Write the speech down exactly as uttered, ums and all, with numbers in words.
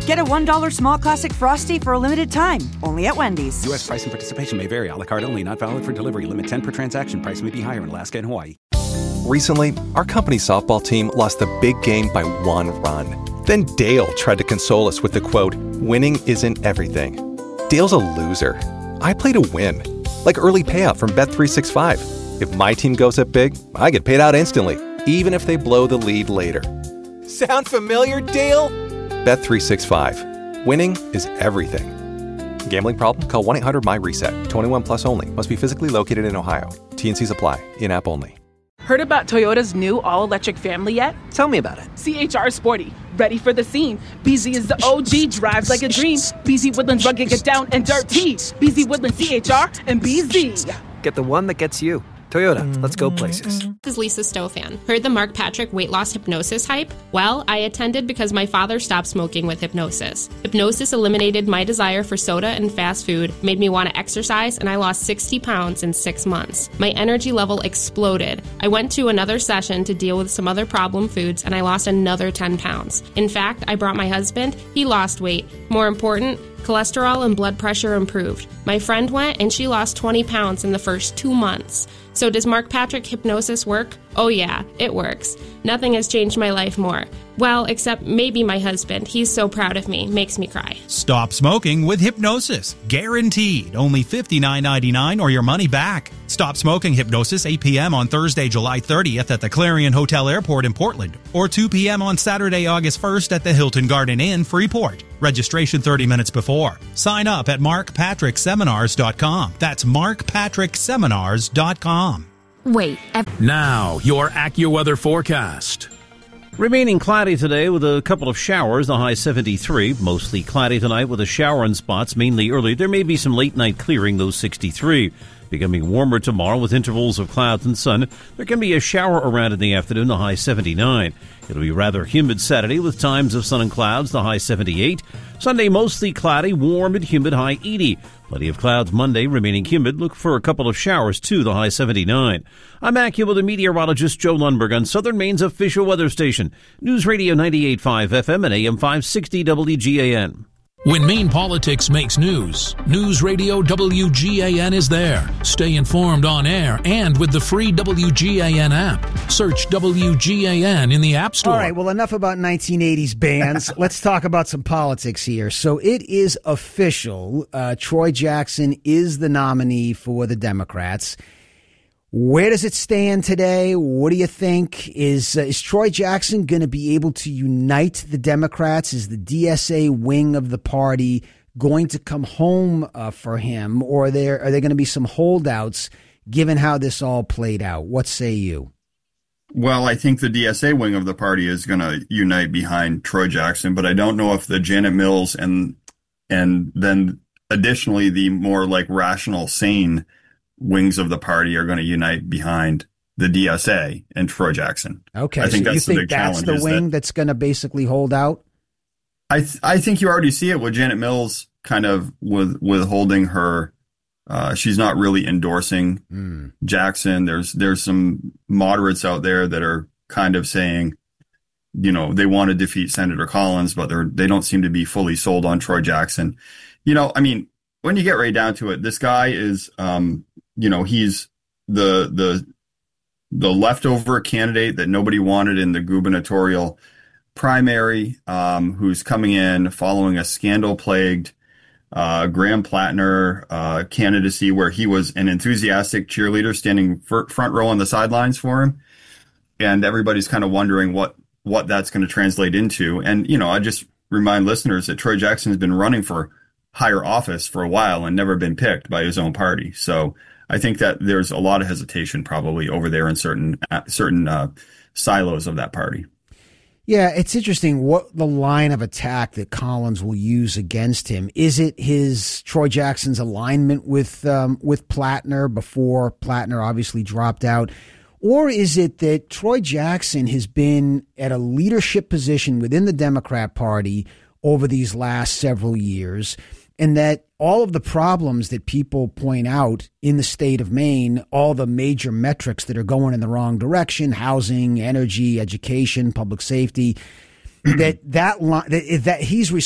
Get a one dollar small classic Frosty for a limited time, only at Wendy's. U S price and participation may vary. A la carte only. Not valid for delivery. Limit ten per transaction. Price may be higher in Alaska and Hawaii. Recently, our company softball team lost the big game by one run. Then Dale tried to console us with the quote, "Winning isn't everything." Dale's a loser. I play to win. Like early payout from Bet three sixty-five. If my team goes up big, I get paid out instantly, even if they blow the lead later. Sound familiar, Dale? Bet three sixty-five. Winning is everything. Gambling problem? Call one eight hundred M Y reset. twenty-one plus only. Must be physically located in Ohio. T N Cs apply. In-app only. Heard about Toyota's new all-electric family yet? Tell me about it. C H R Sporty. Ready for the scene. B Z is the O G, drives like a dream. B Z Woodlands rugged, get down and dirty. B Z Woodlands C H R and B Z. Get the one that gets you. Toyota, let's go places. This is Lisa Stofan. Heard the Mark Patrick weight loss hypnosis hype? Well, I attended because my father stopped smoking with hypnosis. Hypnosis eliminated my desire for soda and fast food, made me want to exercise, and I lost sixty pounds in six months. My energy level exploded. I went to another session to deal with some other problem foods, and I lost another ten pounds. In fact, I brought my husband. He lost weight. More important, cholesterol and blood pressure improved. My friend went and she lost twenty pounds in the first two months. So does Mark Patrick hypnosis work? Oh yeah, it works. Nothing has changed my life more. Well, except maybe my husband. He's so proud of me. Makes me cry. Stop smoking with hypnosis. Guaranteed. Only fifty-nine ninety-nine or your money back. Stop smoking hypnosis eight p.m. on Thursday, July thirtieth at the Clarion Hotel Airport in Portland, or two p.m. on Saturday, August first at the Hilton Garden Inn, Freeport. Registration thirty minutes before. Sign up at mark patrick seminars dot com. That's mark patrick seminars dot com. Wait. I've- now, your AccuWeather forecast. Remaining cloudy today with a couple of showers, the high seventy-three. Mostly cloudy tonight with a shower in spots, mainly early. There may be some late night clearing, those sixty-three. Becoming warmer tomorrow with intervals of clouds and sun. There can be a shower around in the afternoon, the high seventy-nine. It'll be rather humid Saturday with times of sun and clouds, the high seventy-eight. Sunday mostly cloudy, warm and humid, high eighty. Plenty of clouds Monday, remaining humid. Look for a couple of showers too, the high seventy-nine. I'm AccuWeather meteorologist Joe Lundberg on Southern Maine's official weather station, News Radio ninety-eight point five F M and A M five sixty W G A N. When Maine politics makes news, News Radio W G A N is there. Stay informed on air and with the free W G A N app. Search W G A N in the App Store. All right, well, enough about nineteen eighties bands. Let's talk about some politics here. So it is official. Uh, Troy Jackson is the nominee for the Democrats. Where does it stand today? What do you think? Is uh, is Troy Jackson going to be able to unite the Democrats? Is the D S A wing of the party going to come home uh, for him? Or are there, are there going to be some holdouts given how this all played out? What say you? Well, I think the D S A wing of the party is going to unite behind Troy Jackson, but I don't know if the Janet Mills and and then additionally the more like rational, sane wings of the party are going to unite behind the D S A and Troy Jackson. Okay, I think so that's you the think big that's challenge. the wing that, that's going to basically hold out? I th- I think you already see it with Janet Mills kind of with withholding her. Uh, she's not really endorsing mm. Jackson. There's there's some moderates out there that are kind of saying, you know, they want to defeat Senator Collins, but they're they don't seem to be fully sold on Troy Jackson. You know, I mean, when you get right down to it, this guy is, um, you know, he's the the the leftover candidate that nobody wanted in the gubernatorial primary, um, who's coming in following a scandal-plagued uh, Graham Plattner uh, candidacy where he was an enthusiastic cheerleader standing f- front row on the sidelines for him. And everybody's kind of wondering what, what that's going to translate into. And, you know, I just remind listeners that Troy Jackson has been running for higher office for a while and never been picked by his own party. So I think that there's a lot of hesitation probably over there in certain uh, certain uh, silos of that party. Yeah, it's interesting what the line of attack that Collins will use against him. Is it his Troy Jackson's alignment with um, with Plattner before Plattner obviously dropped out? Or is it that Troy Jackson has been at a leadership position within the Democrat Party over these last several years, and that all of the problems that people point out in the state of Maine, all the major metrics that are going in the wrong direction, housing, energy, education, public safety, that that, that, that he's